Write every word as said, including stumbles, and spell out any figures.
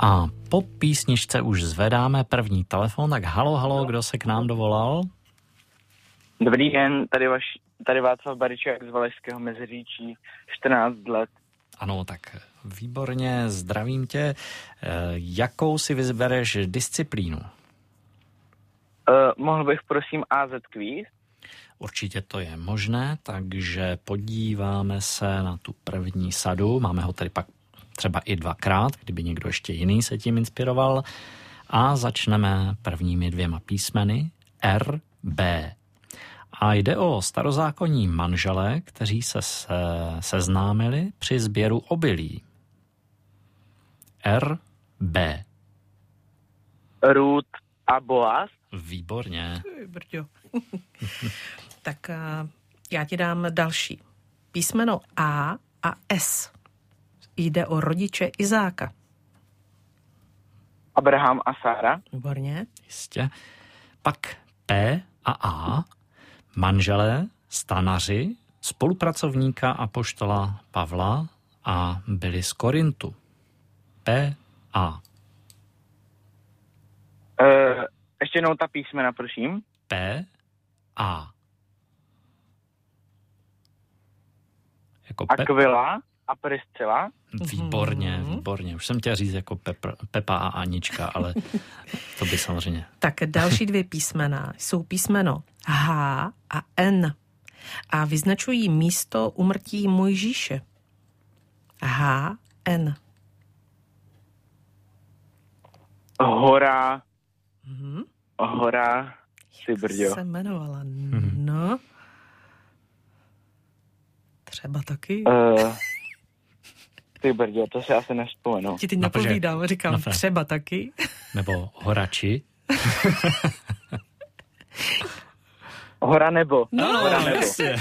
A po písničce už zvedáme první telefon, tak halo, halo, kdo se k nám dovolal? Dobrý den, tady, vaš, tady Václav Baričák z Valašského Meziříčí, čtrnáct let. Ano, tak výborně, zdravím tě. Jakou si vybereš disciplínu? Uh, mohl bych prosím á zet Quiz? Určitě to je možné, takže podíváme se na tu první sadu. Máme ho tady pak třeba i dvakrát, kdyby někdo ještě jiný se tím inspiroval. A začneme prvními dvěma písmeny R, B. A jde o starozákonní manžele, kteří se, se seznámili při sběru obilí. R, B. Ruth a Boaz? Výborně. Brďo. Tak uh, já ti dám další. Písmeno A a S. Jde o rodiče Izáka. Abraham a Sára? Výborně. Jistě. Pak P a A. Manželé, stanaři, spolupracovníka apoštola Pavla a byli z Korintu. P A. Uh, ještě jednou ta písmena, prosím. P A. Jako pe- Aquila a Priscila? Výborně, výborně. Už jsem chtěl říct jako Pepr, Pepa a Anička, ale to by samozřejmě. Tak další dvě písmena jsou písmeno H a N a vyznačují místo úmrtí Mojžíše. H, N. Hora. Mhm. Hora. Ty brďo. Jak se jmenovala? No. Třeba taky. Uh, ty brďo, to si asi nevzpomenu. Ti teď No, protože- napovídám, říkám no, fe- třeba taky. Nebo Horači. Hora nebo. No, Hora nebo. jasně.